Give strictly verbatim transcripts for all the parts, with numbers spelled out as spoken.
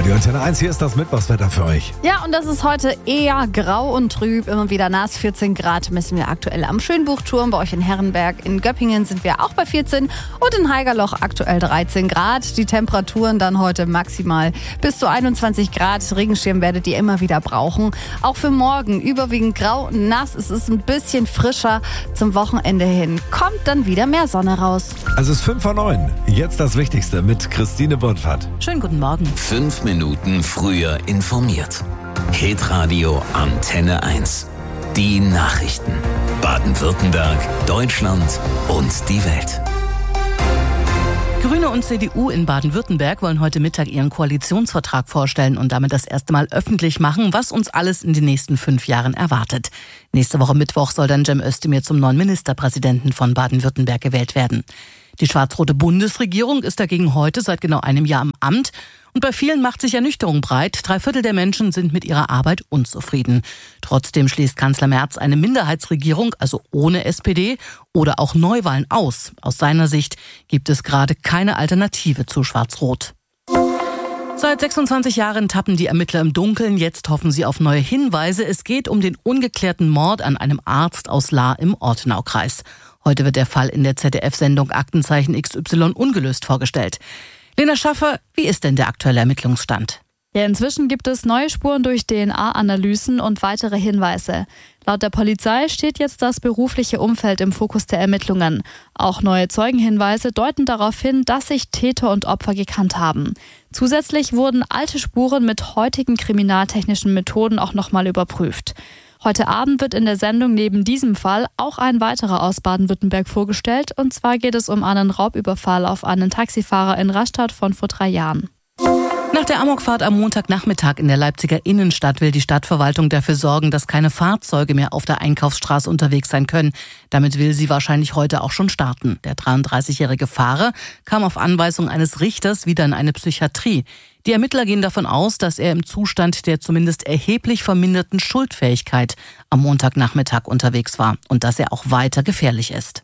Radio Antenne eins, hier ist das Mittwochswetter für euch. Ja, und das ist heute eher grau und trüb, immer wieder nass. vierzehn Grad messen wir aktuell am Schönbuchturm. Bei euch in Herrenberg, in Göppingen sind wir auch bei vierzehn und in Haigerloch aktuell dreizehn Grad. Die Temperaturen dann heute maximal bis zu einundzwanzig Grad. Regenschirm werdet ihr immer wieder brauchen. Auch für morgen überwiegend grau und nass. Es ist ein bisschen frischer. Zum Wochenende hin kommt dann wieder mehr Sonne raus. Also es ist fünf vor neun. Jetzt das Wichtigste mit Christine Burtfahrt. Schönen guten Morgen. Fünf Minuten früher informiert. Hitradio Antenne eins. Die Nachrichten. Baden-Württemberg, Deutschland und die Welt. Grüne und C D U in Baden-Württemberg wollen heute Mittag ihren Koalitionsvertrag vorstellen und damit das erste Mal öffentlich machen, was uns alles in den nächsten fünf Jahren erwartet. Nächste Woche Mittwoch soll dann Cem Özdemir zum neuen Ministerpräsidenten von Baden-Württemberg gewählt werden. Die schwarz-rote Bundesregierung ist dagegen heute seit genau einem Jahr im Amt. Und bei vielen macht sich Ernüchterung breit. Drei Viertel der Menschen sind mit ihrer Arbeit unzufrieden. Trotzdem schließt Kanzler Merz eine Minderheitsregierung, also ohne S P D, oder auch Neuwahlen aus. Aus seiner Sicht gibt es gerade keine Alternative zu Schwarz-Rot. Seit sechsundzwanzig Jahren tappen die Ermittler im Dunkeln. Jetzt hoffen sie auf neue Hinweise. Es geht um den ungeklärten Mord an einem Arzt aus Lahr im Ortenaukreis. Heute wird der Fall in der Z D F-Sendung Aktenzeichen X Y ungelöst vorgestellt. Lena Schaffer, wie ist denn der aktuelle Ermittlungsstand? Ja, inzwischen gibt es neue Spuren durch D N A-Analysen und weitere Hinweise. Laut der Polizei steht jetzt das berufliche Umfeld im Fokus der Ermittlungen. Auch neue Zeugenhinweise deuten darauf hin, dass sich Täter und Opfer gekannt haben. Zusätzlich wurden alte Spuren mit heutigen kriminaltechnischen Methoden auch nochmal überprüft. Heute Abend wird in der Sendung neben diesem Fall auch ein weiterer aus Baden-Württemberg vorgestellt. Und zwar geht es um einen Raubüberfall auf einen Taxifahrer in Rastatt von vor drei Jahren. Nach der Amokfahrt am Montagnachmittag in der Leipziger Innenstadt will die Stadtverwaltung dafür sorgen, dass keine Fahrzeuge mehr auf der Einkaufsstraße unterwegs sein können. Damit will sie wahrscheinlich heute auch schon starten. Der dreiunddreißigjährige Fahrer kam auf Anweisung eines Richters wieder in eine Psychiatrie. Die Ermittler gehen davon aus, dass er im Zustand der zumindest erheblich verminderten Schuldfähigkeit am Montagnachmittag unterwegs war und dass er auch weiter gefährlich ist.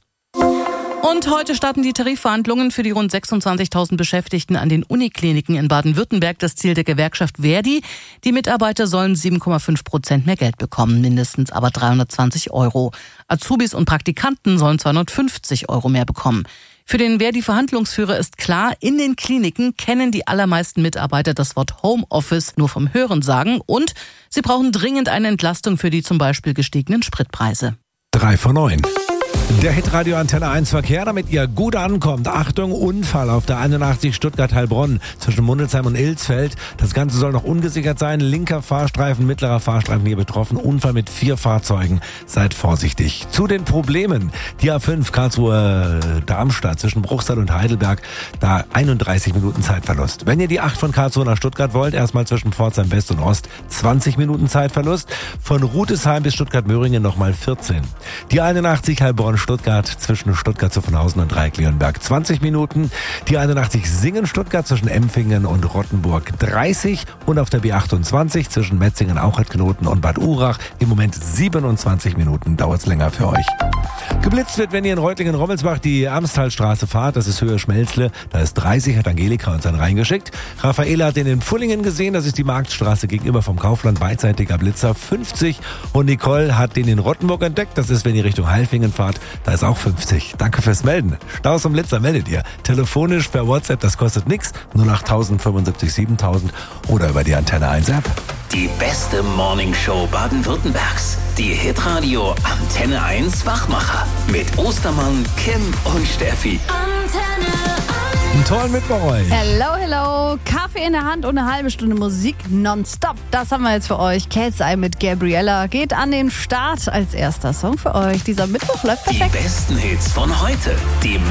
Und heute starten die Tarifverhandlungen für die rund sechsundzwanzigtausend Beschäftigten an den Unikliniken in Baden-Württemberg. Das Ziel der Gewerkschaft Verdi. Die Mitarbeiter sollen sieben Komma fünf Prozent mehr Geld bekommen, mindestens aber dreihundertzwanzig Euro. Azubis und Praktikanten sollen zweihundertfünfzig Euro mehr bekommen. Für den Verdi-Verhandlungsführer ist klar, in den Kliniken kennen die allermeisten Mitarbeiter das Wort Homeoffice nur vom Hörensagen und sie brauchen dringend eine Entlastung für die zum Beispiel gestiegenen Spritpreise. Drei vor neun. Der Hitradio Antenne eins Verkehr, damit ihr gut ankommt. Achtung, Unfall auf der einundachtzig Stuttgart-Heilbronn zwischen Mundelsheim und Ilsfeld. Das Ganze soll noch ungesichert sein. Linker Fahrstreifen, mittlerer Fahrstreifen hier betroffen. Unfall mit vier Fahrzeugen. Seid vorsichtig. Zu den Problemen. Die A fünf Karlsruhe-Darmstadt zwischen Bruchsal und Heidelberg. Da einunddreißig Minuten Zeitverlust. Wenn ihr die acht von Karlsruhe nach Stuttgart wollt, erstmal zwischen Pforzheim West und Ost zwanzig Minuten Zeitverlust. Von Rudesheim bis Stuttgart-Möhringen nochmal vierzehn. Die einundachtzig Heilbronn Stuttgart zwischen Stuttgart Zuffenhausen und Dreieck-Leonberg zwanzig Minuten. Die einundachtzig Singen-Stuttgart zwischen Empfingen und Rottenburg dreißig. Und auf der B achtundzwanzig zwischen Metzingen, Auchertknoten und Bad Urach im Moment siebenundzwanzig Minuten. Dauert es länger für euch. Geblitzt wird, wenn ihr in Reutlingen-Rommelsbach die Amstalstraße fahrt. Das ist Höhe Schmelzle. Da ist dreißig, hat Angelika uns dann reingeschickt. Raffaela hat den in Pfullingen gesehen. Das ist die Marktstraße gegenüber vom Kaufland. Beidseitiger Blitzer fünfzig. Und Nicole hat den in Rottenburg entdeckt. Das ist, wenn ihr Richtung Halfingen fahrt. Da ist auch fünfzig. Danke fürs Melden. Staus und Blitzer meldet ihr. Telefonisch per WhatsApp, das kostet nichts. null acht tausend fünfundsiebzig siebentausend oder über die Antenne eins App. Die beste Morningshow Baden-Württembergs. Die Hitradio Antenne eins Wachmacher. Mit Ostermann, Kim und Steffi. Antenne eins. Einen tollen Mittwoch euch. Hello, hello. Kaffee in der Hand und eine halbe Stunde Musik nonstop. Das haben wir jetzt für euch. Cat's Eye mit Gabriella geht an den Start als erster Song für euch. Dieser Mittwoch läuft perfekt. Die besten Hits von heute. Die